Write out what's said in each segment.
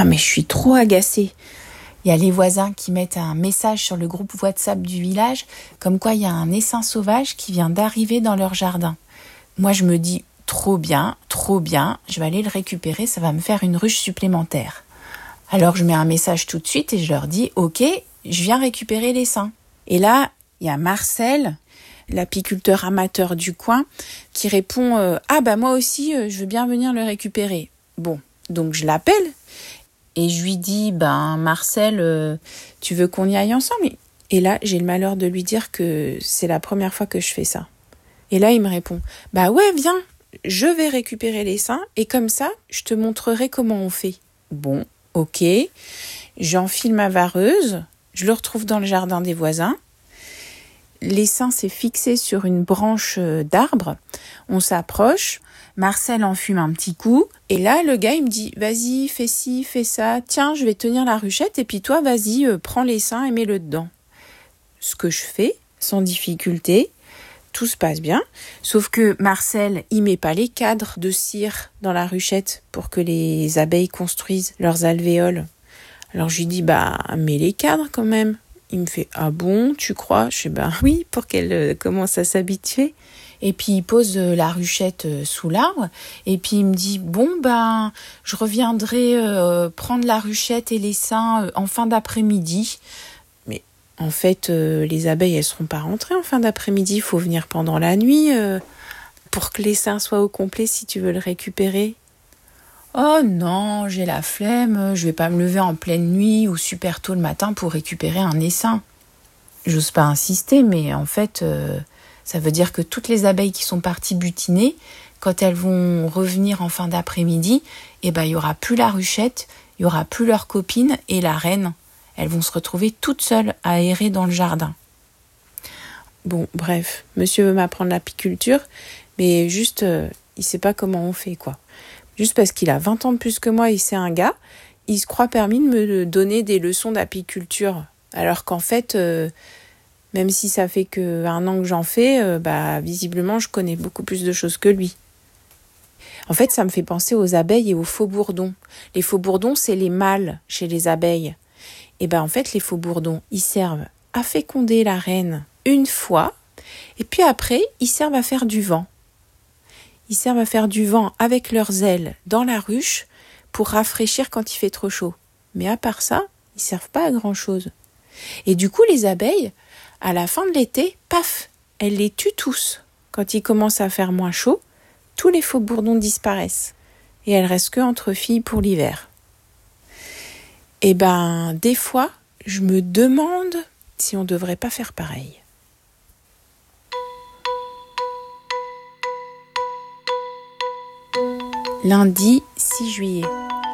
Ah, mais je suis trop agacée. Il y a les voisins qui mettent un message sur le groupe WhatsApp du village, comme quoi il y a un essaim sauvage qui vient d'arriver dans leur jardin. Moi, je me dis, trop bien, je vais aller le récupérer, ça va me faire une ruche supplémentaire. Alors, je mets un message tout de suite et je leur dis, ok, je viens récupérer l'essaim. Et là, il y a Marcel, l'apiculteur amateur du coin, qui répond, moi aussi, je veux bien venir le récupérer. Bon, donc je l'appelle. Et je lui dis, Marcel, tu veux qu'on y aille ensemble ? Et là, j'ai le malheur de lui dire que c'est la première fois que je fais ça. Et là, il me répond, ouais, viens, je vais récupérer l'essaim et comme ça, je te montrerai comment on fait. Bon, ok, j'enfile ma vareuse, je le retrouve dans le jardin des voisins. L'essaim s'est fixé sur une branche d'arbre, on s'approche. Marcel en fume un petit coup. Et là, le gars, il me dit, vas-y, fais ci, fais ça. Tiens, je vais tenir la ruchette et puis toi, vas-y, prends l'essaim et mets-le dedans. Ce que je fais, sans difficulté, tout se passe bien. Sauf que Marcel, il met pas les cadres de cire dans la ruchette pour que les abeilles construisent leurs alvéoles. Alors, je lui dis, mets les cadres quand même. Il me fait, ah bon, tu crois ? Je dis, oui, pour qu'elle commence à s'habituer. Et puis, il pose la ruchette sous l'arbre. Et puis, il me dit, je reviendrai prendre la ruchette et l'essaim en fin d'après-midi. Mais en fait, les abeilles, elles seront pas rentrées en fin d'après-midi. Il faut venir pendant la nuit pour que l'essaim soit au complet si tu veux le récupérer. Oh non, j'ai la flemme. Je vais pas me lever en pleine nuit ou super tôt le matin pour récupérer un essaim. J'ose pas insister, mais en fait... ça veut dire que toutes les abeilles qui sont parties butiner, quand elles vont revenir en fin d'après-midi, il y aura plus la ruchette, il y aura plus leur copine et la reine. Elles vont se retrouver toutes seules à errer dans le jardin. Bon, bref, monsieur veut m'apprendre l'apiculture, mais juste, il sait pas comment on fait, quoi. Juste parce qu'il a 20 ans de plus que moi et c'est un gars, il se croit permis de me donner des leçons d'apiculture. Alors qu'en fait... même si ça fait qu'1 an que j'en fais, visiblement, je connais beaucoup plus de choses que lui. En fait, ça me fait penser aux abeilles et aux faux-bourdons. Les faux-bourdons, c'est les mâles chez les abeilles. Et en fait, les faux-bourdons, ils servent à féconder la reine une fois, et puis après, ils servent à faire du vent. Ils servent à faire du vent avec leurs ailes dans la ruche pour rafraîchir quand il fait trop chaud. Mais à part ça, ils servent pas à grand-chose. Et du coup, les abeilles... à la fin de l'été, paf, elle les tue tous. Quand il commence à faire moins chaud, tous les faux-bourdons disparaissent. Et elle reste que entre filles pour l'hiver. Et des fois, je me demande si on devrait pas faire pareil. Lundi 6 juillet.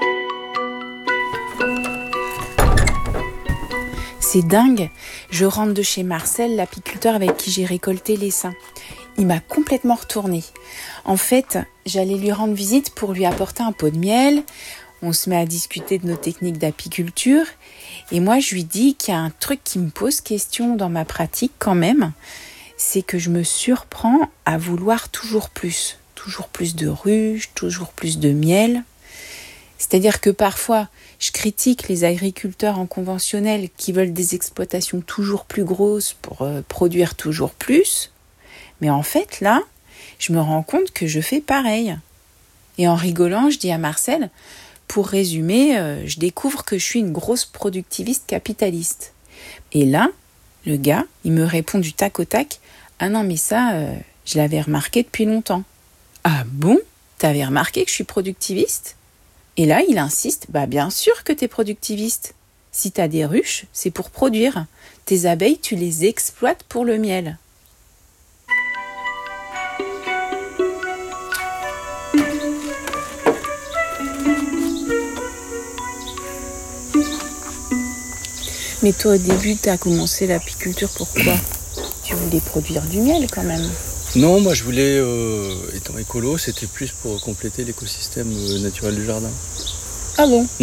C'est dingue, je rentre de chez Marcel, l'apiculteur avec qui j'ai récolté l'essaim. Il m'a complètement retournée. En fait, j'allais lui rendre visite pour lui apporter un pot de miel. On se met à discuter de nos techniques d'apiculture. Et moi, je lui dis qu'il y a un truc qui me pose question dans ma pratique quand même. C'est que je me surprends à vouloir toujours plus. Toujours plus de ruches, toujours plus de miel. C'est-à-dire que parfois... je critique les agriculteurs en conventionnel qui veulent des exploitations toujours plus grosses pour produire toujours plus. Mais en fait, là, je me rends compte que je fais pareil. Et en rigolant, je dis à Marcel, pour résumer, je découvre que je suis une grosse productiviste capitaliste. Et là, le gars, il me répond du tac au tac, « Ah non, mais ça, je l'avais remarqué depuis longtemps. »« Ah bon ? T'avais remarqué que je suis productiviste ?» Et là, il insiste, bien sûr que t'es productiviste. Si t'as des ruches, c'est pour produire. Tes abeilles, tu les exploites pour le miel. Mais toi, au début, t'as commencé l'apiculture, pourquoi ? Tu voulais produire du miel quand même. Non, moi je voulais, étant écolo, c'était plus pour compléter l'écosystème naturel du jardin. Ah bon ?